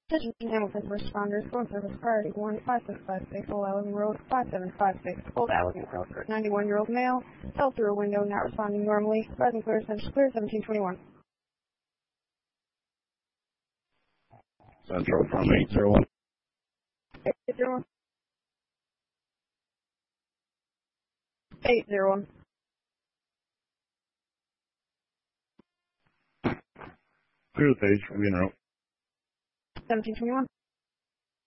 Attention Hamilton first responders, phone service priority 15656, Old Allegan Road 5756, Old Allegan Road, 91-year-old male, fell through a window, not responding normally, rising clear, clear 1721. Central from 801. 801. 801. Clear the page, we interrupt. 1721.